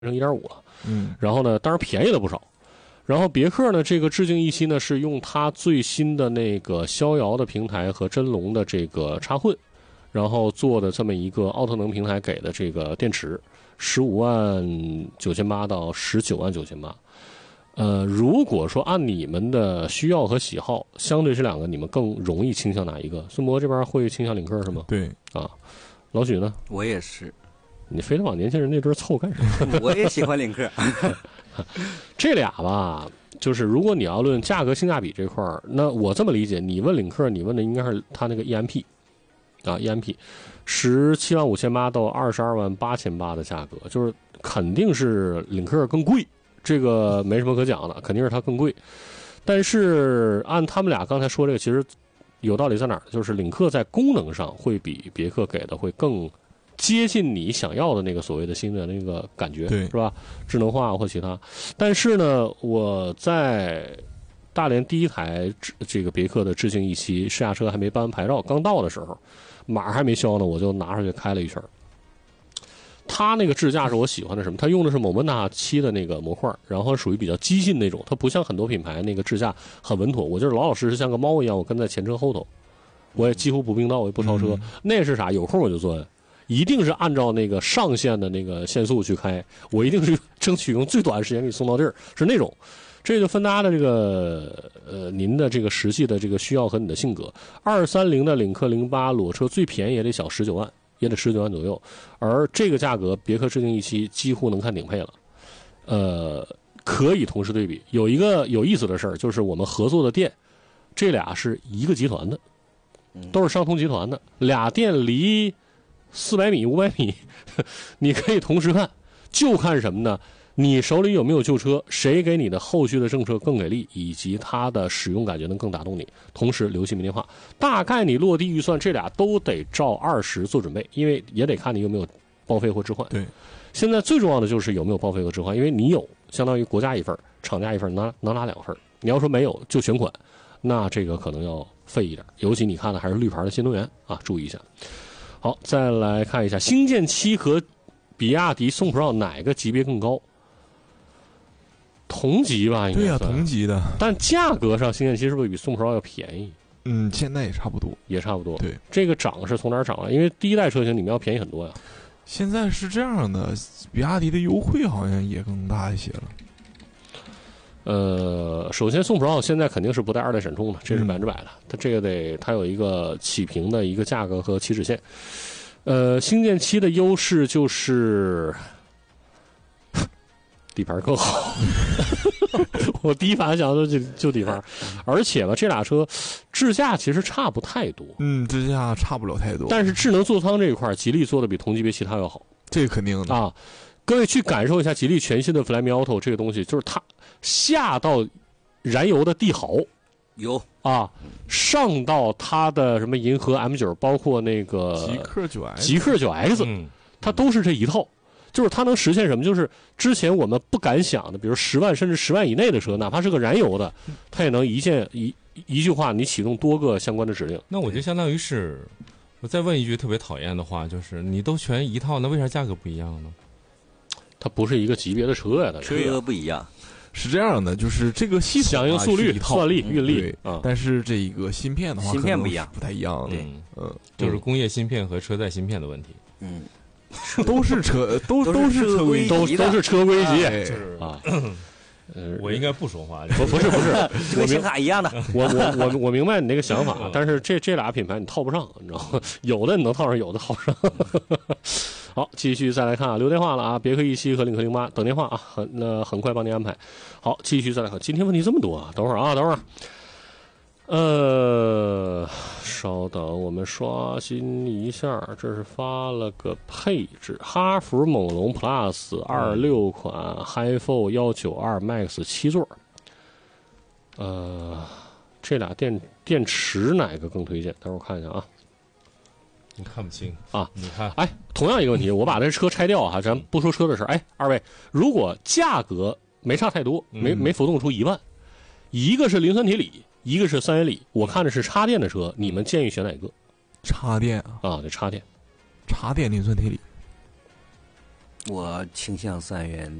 成 1.5 了。然后呢，当然便宜了不少。然后别克呢，这个致敬E7呢是用它最新的那个逍遥的平台和真龙的这个插混，然后做的这么一个奥特能平台给的这个电池，159800到199800。如果说按你们的需要和喜好，相对这两个你们更容易倾向哪一个？孙博这边会倾向领克是吗？ 对啊，老许呢？ 我也是。 你非得往年轻人那堆凑干什么？ 我也喜欢领克。 这俩吧，就是如果你要论价格性价比这块儿，那我这么理解，你问领克，你问的应该是它那个 EMP 啊 ，EMP175800到228800的价格，就是肯定是领克更贵，这个没什么可讲的，肯定是它更贵。但是按他们俩刚才说这个，其实有道理在哪儿？就是领克在功能上会比别克给的会更接近你想要的那个所谓的新的那个感觉，是吧？智能化或其他。但是呢，我在大连第一台这个别克的致敬E7试驾车还没办完牌照，刚到的时候，码还没销呢，我就拿出去开了一圈。它那个支架是我喜欢的什么？它用的是某门纳7的那个模块，然后属于比较激进那种，它不像很多品牌那个支架很稳妥，我就是老老实实像个猫一样，我跟在前车后头，我也几乎不并道，我也不超车。那是啥？有空我就钻。一定是按照那个上限的那个限速去开，我一定是争取用最短的时间给你送到地儿，是那种。这就分大家的这个您的这个实际的这个需要和你的性格。230的领克08裸车最便宜也得小19万，也得19万左右，而这个价格别克致敬E7几乎能看顶配了。可以同时对比。有一个有意思的事儿，就是我们合作的店，这俩是一个集团的，都是商通集团的，俩店离400米、500米，你可以同时看，就看什么呢？你手里有没有旧车，谁给你的后续的政策更给力，以及它的使用感觉能更打动你。同时留心没电话，大概你落地预算这俩都得照20做准备，因为也得看你有没有报废或置换。 对， 现在最重要的就是有没有报废和置换，因为你有，相当于国家一份，厂家一份，能拿2份。你要说没有就全款，那这个可能要费一点。尤其你看的还是绿牌的新能源啊，注意一下。好，再来看一下星舰7和比亚迪宋 Pro 哪个级别更高？同级吧，应该。 对呀，同级的。 但价格上，星舰7是不是比宋 Pro 要便宜？ 现在也差不多。 也差不多。 对， 这个涨是从哪儿涨啊？因为第一代车型你们要便宜很多呀。 现在是这样的，比亚迪的优惠好像也更大一些了。 首先宋 Pro 现在肯定是不带2代闪充的，这是100%的。它这个它有一个起屏的一个价格和起止线。星舰7的优势就是底盘更好。我第一反应想到就底盘，而且吧，这俩车智驾其实差不太多。 智驾差不了太多。 但是智能座舱这一块，吉利做的比同级别其他要好， 这肯定的啊。各位去感受一下吉利全新的 Flyme Auto 这个东西，就是它下到燃油的帝豪有啊，上到它的什么银河 M9，包括那个极氪 9X，它都是这一套。就是它能实现什么？就是之前我们不敢想的，比如10万甚至10万以内的车，哪怕是个燃油的，它也能一句话你启动多个相关的指令。 那我就相当于是，我再问一句特别讨厌的话，就是你都全一套，那为啥价格不一样呢？ 它不是一个级别的车呀， 车不一样。 是这样的，就是这个系统响应速率、算力、运力但是这个芯片的话， 芯片不一样， 不太一样的。 就是工业芯片和车载芯片的问题。 都是车，都是车规， 都是车规级， 就是啊。 我应该不说话。 不是， 就跟显卡一样的。 我明白你那个想法，但是这俩品牌你套不上，你知道吗？有的你能套上，有的套不上。好，继续再来看啊，留电话了啊，别克E7和领克08等电话啊，很快帮您安排。好，继续再来看，今天问题这么多啊，等会儿。稍等，我们刷新一下，这是发了个配置，哈弗猛龙 Plus 26款 HiFold 192 Max 7座。这俩电池哪个更推荐？待会儿我看一下啊。 你看不清啊？ 你看， 同样一个问题，我把这车拆掉啊，咱不说车的事儿。二位，如果价格没差太多，没浮动出1万，一个是磷酸铁锂，一个是3元锂，我看的是插电的车，你们建议选哪个？ 插电啊，对，插电磷酸铁锂。 我倾向3元